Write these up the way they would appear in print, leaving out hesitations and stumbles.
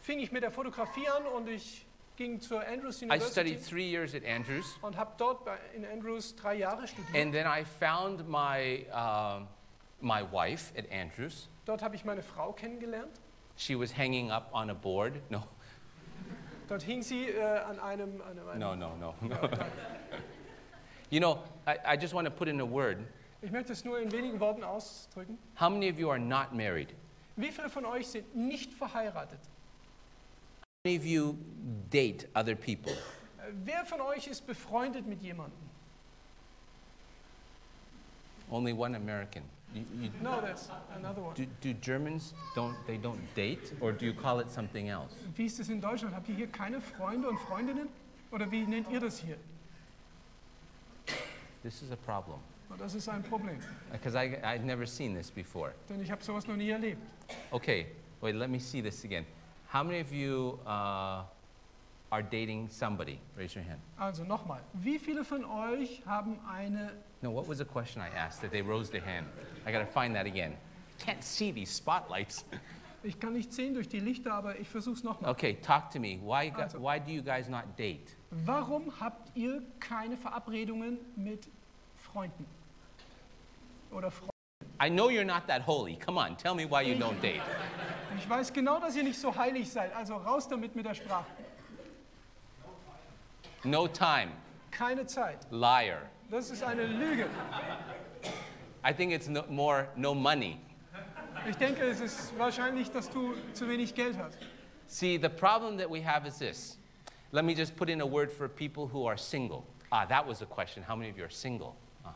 fing ich mit der Fotografie an und ich ging zur Andrews I University studied 3 years at Andrews. und habe dort in Andrews 3 Jahre studiert. And then I found my wife at Andrews. Dort habe ich meine Frau kennengelernt. She was hanging up on a board. No, Dort hing sie an einem no. You know, I just want to put in a word. Ich möchte es nur in wenigen Worten ausdrücken. How many of you are not married? Wie viele von euch sind nicht verheiratet? How many of you date other people? Wer von euch ist befreundet mit jemandem? Only one American. No, that's another one. Do Germans don't date, or do you call it something else? Wie ist es in Deutschland? Habt ihr hier keine Freunde und Freundinnen? Oder wie nennt ihr das hier? This is a problem Oh, das ist ein Problem, because I've never seen this before. denn ich habe sowas noch nie erlebt. Okay, wait, let me see this again. How many of you are dating somebody? Raise your hand. Also nochmal, wie viele von euch haben eine... No, what was the question I asked that they rose their hand? I got to find that again. Can't see these spotlights. Ich kann nicht sehen durch die Lichter, aber ich versuche es nochmal. Okay, talk to me. Also. Why do you guys not date? Warum habt ihr keine Verabredungen mit Freunden? Oder Freunden? I know you're not that holy. Come on, tell me why you don't date. Ich weiß genau, dass ihr nicht so heilig seid, also raus damit mit der Sprache. No time. Keine Zeit. Liar. Das ist eine Lüge. I think it's no money. Ich denke, es ist wahrscheinlich, dass du zu wenig Geld hast. See, the problem that we have is this. Let me just put in a word for people who are single. That was a question. How many of you are single?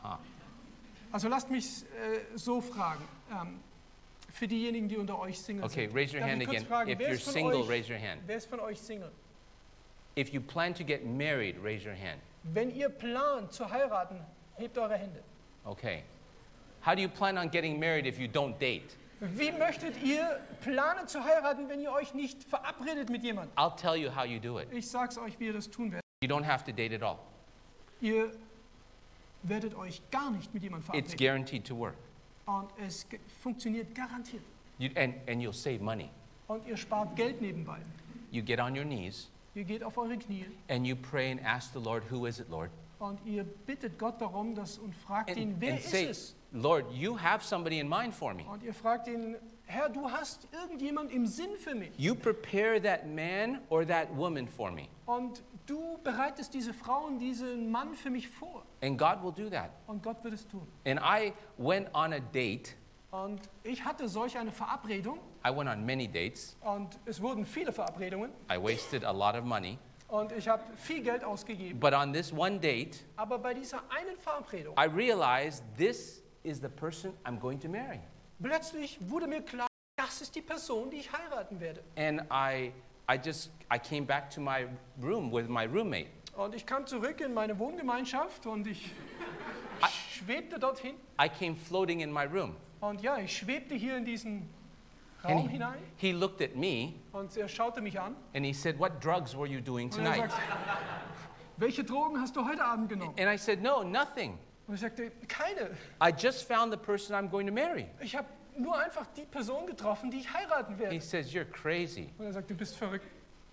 Also lasst mich so fragen. Für diejenigen, die unter euch Single Okay, sind. raise your Darf hand ich kurz again. fragen, If wer you're ist von single, euch- raise your hand. Wer ist von euch Single? If you plan to get married, raise your hand. Wenn ihr plant zu heiraten, hebt eure Hände. Okay. How do you plan on getting married if you don't date? Wie möchtet ihr planen zu heiraten, wenn ihr euch nicht verabredet mit jemandem? I'll tell you how you do it. Ich sag's euch, wie ihr das tun werdet. You don't have to date at all. Ihr werdet euch gar nicht mit jemandem It's verabreden. guaranteed to work. Und es funktioniert garantiert. And you'll save money. Und ihr spart Geld nebenbei. You get on your knees Ihr geht auf eure Knie and you pray and ask the Lord, who is it, Lord? und ihr bittet Gott darum, und fragt ihn, wer And ist say, es? Lord, you have somebody in mind for me. Und ihr fragt ihn, Herr, du hast irgendjemand im Sinn für mich. You prepare that man or that woman for me. Und du bereitest diese Frau und diesen Mann für mich vor. And God will do that. Und Gott wird es tun. And I went on a date. Und ich hatte solch eine Verabredung. I went on many dates. Und es wurden viele Verabredungen. I wasted a lot of money. Und ich habe viel Geld ausgegeben. But on this one date, Aber bei dieser einen Verabredung, I realized this is the person I'm going to marry. plötzlich wurde mir klar, das ist die Person, die ich heiraten werde. And I came back to my room with my roommate. Und ich kam zurück in meine Wohngemeinschaft und ich schwebte dorthin. I came floating in my room. Und ja, ich schwebte hier in diesen And Raum hinein. he looked at me Und er schaute mich an. and he said, "What drugs were you doing Und er tonight?" sagte, welche Drogen hast du heute Abend genommen? And I said, "No, nothing. Und ich sagte, keine. I just found the person I'm going to marry." Ich habe nur einfach die Person getroffen, die ich heiraten He werde. says, "You're crazy." Und er sagte, du bist verrückt.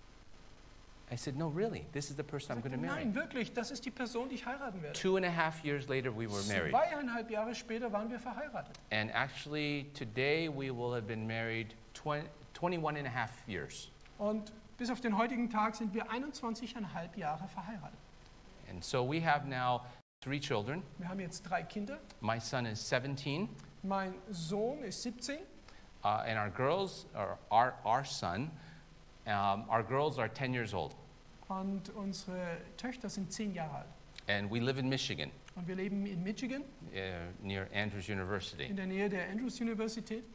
I said, "No, really. This is the person I'm going to marry." Nein, wirklich, das ist die Person, die ich heiraten werde. 2.5 years later, we were married. 2,5 Jahre später waren wir verheiratet. And actually, today we will have been married 21.5 years. Und bis auf den heutigen Tag sind wir 21,5 Jahre verheiratet. And so we have now 3 children. Wir haben jetzt 3 Kinder. My son is 17, Mein Sohn ist 17 and our girls, or our son, our girls are 10 years old. und unsere Töchter sind 10 Jahre alt. And we live in Michigan, Und wir leben in Michigan, near Andrews University. in der Nähe der Andrews Universität.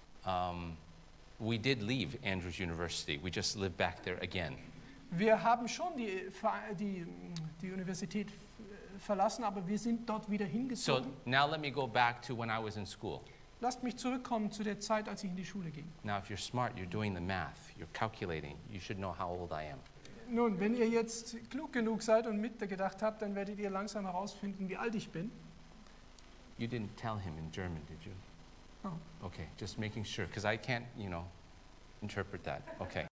We did leave Andrews University. We just live back there again. Wir haben schon die Universität verlassen, aber wir sind dort wieder So hingezogen. now let me go back to when I was in school. Lasst mich zurückkommen zu der Zeit, als ich in die Schule ging. Now, if you're smart, you're doing the math, you're calculating, you should know how old I am. Nun, wenn ihr jetzt klug genug seid und mitgedacht habt, dann werdet ihr langsam herausfinden, wie alt ich bin. You didn't tell him in German, did you? Oh. Okay, just making sure, because I can't, interpret that. Okay.